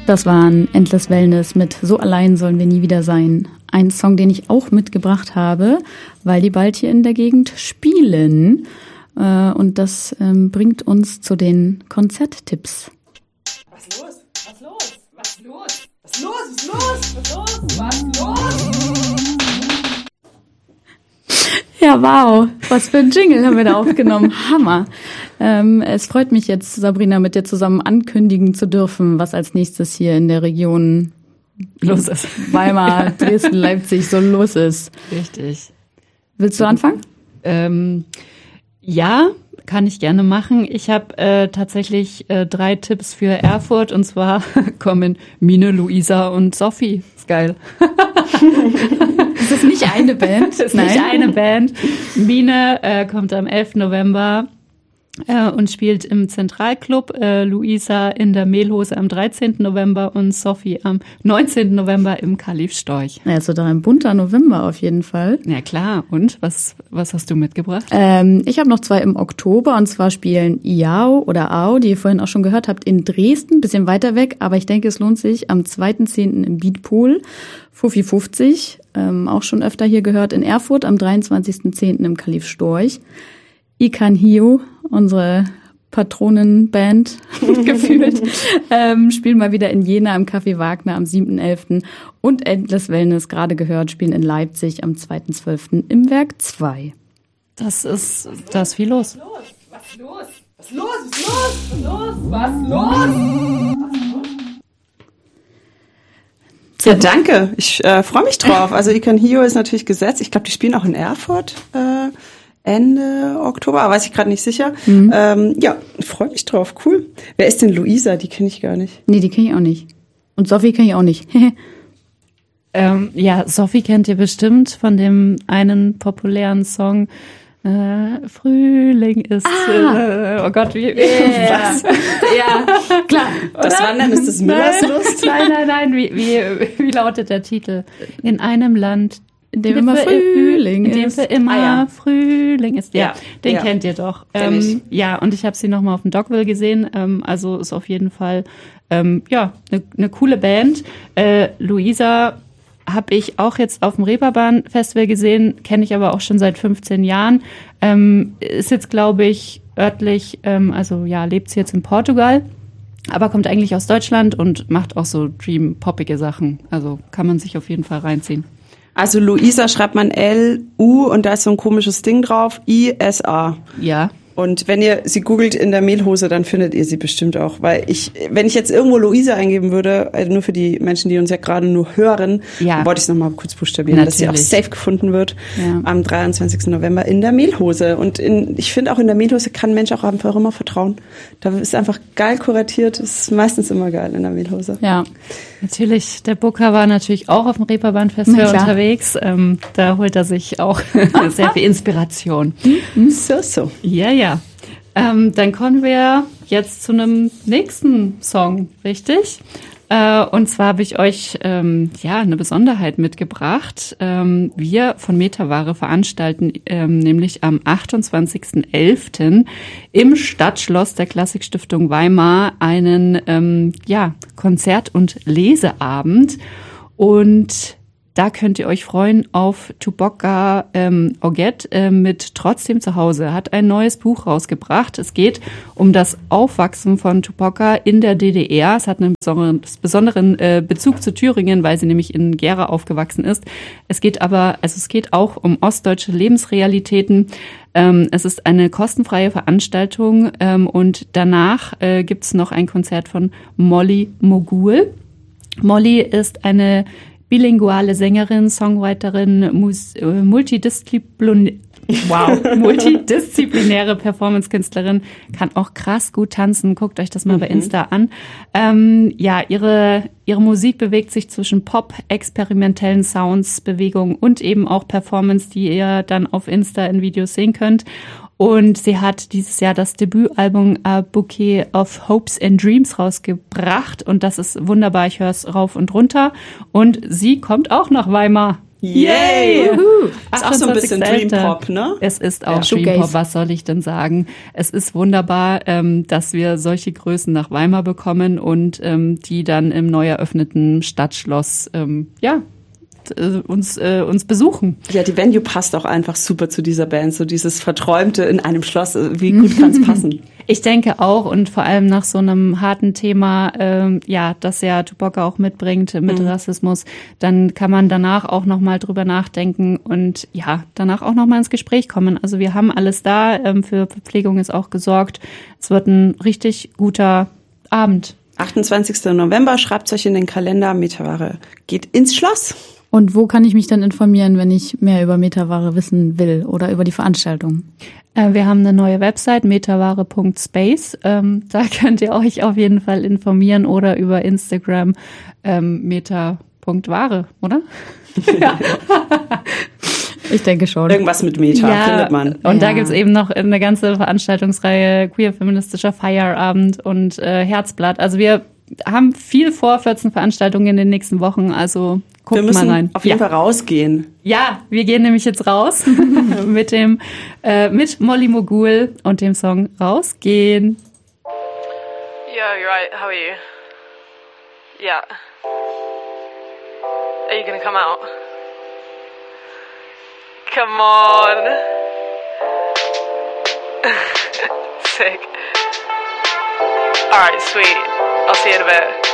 Das waren Endless Wellness mit So allein sollen wir nie wieder sein. Ein Song, den ich auch mitgebracht habe, weil die bald hier in der Gegend spielen. Und das bringt uns zu den Konzerttipps. Was los? Was los? Was los? Was los? Was los? Was los? Was los? Ja, wow. Was für ein Jingle haben wir da aufgenommen. Hammer. Es freut mich jetzt, Sabrina, mit dir zusammen ankündigen zu dürfen, was als nächstes hier in der Region los ist. Weimar, Dresden, Leipzig so los ist. Richtig. Willst du anfangen? Ja, kann ich gerne machen. Ich habe tatsächlich 3 Tipps für Erfurt, und zwar kommen Mine, Luisa und Sophie. Ist geil. Ist das nicht eine Band? Das ist nicht eine Band. Mine kommt am 11. November und spielt im Zentralclub, Luisa in der Mehlhose am 13. November und Sophie am 19. November im Kalif Storch. Ja, ist doch ein bunter November auf jeden Fall. Ja klar. Und was hast du mitgebracht? Ich habe noch 2 im Oktober, und zwar spielen Iao oder Ao, die ihr vorhin auch schon gehört habt, in Dresden, bisschen weiter weg, aber ich denke, es lohnt sich, am 2.10. im Beatpool, Fuffi 50, auch schon öfter hier gehört, in Erfurt, am 23.10. im Kalif Storch. Ikan Hio, unsere Patronenband gefühlt, spielen mal wieder in Jena im Café Wagner am 7.11. und Endless Wellness, gerade gehört, spielen in Leipzig am 2.12. im Werk 2. Da ist viel los. Was los? Was los? Was los? Was los? Ja, danke. Ich freue mich drauf. Also Ikan Hio ist natürlich gesetzt. Ich glaube, die spielen auch in Erfurt Ende Oktober, weiß ich gerade nicht sicher. Ja, freue mich drauf. Cool. Wer ist denn Luisa? Die kenne ich gar nicht. Nee, die kenne ich auch nicht. Und Sophie kenne ich auch nicht. Ja, Sophie kennt ihr bestimmt von dem einen populären Song Frühling ist... oh Gott, wie... Was? Ja, klar. Das Wandern ist des Müllers Lust? Nein. Wie lautet der Titel? In einem Land... In dem immer Frühling ist. In dem für immer Frühling ist. Ja, den kennt ihr doch. Kenn ich. Ja, und ich habe sie nochmal auf dem Dogville gesehen. Also ist auf jeden Fall eine coole Band. Luisa habe ich auch jetzt auf dem Reeperbahn-Festival gesehen, kenne ich aber auch schon seit 15 Jahren. Ist jetzt, glaube ich, örtlich, lebt sie jetzt in Portugal, aber kommt eigentlich aus Deutschland und macht auch so dream-poppige Sachen. Also kann man sich auf jeden Fall reinziehen. Also Luisa schreibt man L-U und da ist so ein komisches Ding drauf, I-S-A. Ja. Und wenn ihr sie googelt in der Mehlhose, dann findet ihr sie bestimmt auch. Weil wenn ich jetzt irgendwo Luisa eingeben würde, also nur für die Menschen, die uns ja gerade nur hören, wollte ich es nochmal kurz buchstabieren, natürlich, dass sie auch safe gefunden wird am 23. November in der Mehlhose. Und ich finde auch in der Mehlhose kann ein Mensch auch einfach immer vertrauen. Da ist einfach geil kuratiert, ist meistens immer geil in der Mehlhose. Ja, natürlich. Der Booker war natürlich auch auf dem Reeperbahn-Festival unterwegs. Da holt er sich auch sehr viel Inspiration. So. Ja. Dann kommen wir jetzt zu einem nächsten Song, richtig? Und zwar habe ich euch eine Besonderheit mitgebracht. Wir von Metaware veranstalten nämlich am 28.11. im Stadtschloss der Klassikstiftung Weimar einen Konzert- und Leseabend. Und da könnt ihr euch freuen auf Tupoka Oget mit Trotzdem zu Hause. Er hat ein neues Buch rausgebracht. Es geht um das Aufwachsen von Tupoka in der DDR. Es hat einen besonderen Bezug zu Thüringen, weil sie nämlich in Gera aufgewachsen ist. Es geht auch um ostdeutsche Lebensrealitäten. Es ist eine kostenfreie Veranstaltung und danach gibt's noch ein Konzert von Molly Mogul. Molly ist eine bilinguale Sängerin, Songwriterin, multidisziplinäre Performance-Künstlerin, kann auch krass gut tanzen. Guckt euch das mal bei Insta an. Ihre Musik bewegt sich zwischen Pop, experimentellen Sounds, Bewegungen und eben auch Performance, die ihr dann auf Insta in Videos sehen könnt. Und sie hat dieses Jahr das Debütalbum A Bouquet of Hopes and Dreams rausgebracht. Und das ist wunderbar. Ich höre es rauf und runter. Und sie kommt auch nach Weimar. Yay! Ist auch so ein bisschen Dream Pop, ne? Es ist auch Dream Pop, was soll ich denn sagen? Es ist wunderbar, dass wir solche Größen nach Weimar bekommen und die dann im neu eröffneten Stadtschloss uns besuchen. Ja, die Venue passt auch einfach super zu dieser Band, so dieses Verträumte in einem Schloss. Wie gut kann es passen? Ich denke auch, und vor allem nach so einem harten Thema, das ja Tupac auch mitbringt mit Rassismus, dann kann man danach auch nochmal drüber nachdenken und danach auch nochmal ins Gespräch kommen. Also wir haben alles da, für Verpflegung ist auch gesorgt. Es wird ein richtig guter Abend. 28. November, schreibt euch in den Kalender, Metaware geht ins Schloss. Und wo kann ich mich dann informieren, wenn ich mehr über Metaware wissen will oder über die Veranstaltung? Wir haben eine neue Website, metaware.space. Da könnt ihr euch auf jeden Fall informieren oder über Instagram meta.ware, oder? Ja. Ich denke schon. Irgendwas mit Meta findet man. Und da gibt's eben noch eine ganze Veranstaltungsreihe, queer-feministischer Feierabend und Herzblatt. Also wir haben viel vor, 14 Veranstaltungen in den nächsten Wochen, also guckt mal rein. Wir müssen auf jeden Fall rausgehen. Ja, wir gehen nämlich jetzt raus mit Molly Mogul und dem Song Rausgehen. Yo, you're right. How are you? Yeah. Are you gonna come out? Come on. Sick. Alright, sweet. I'll see you in a bit.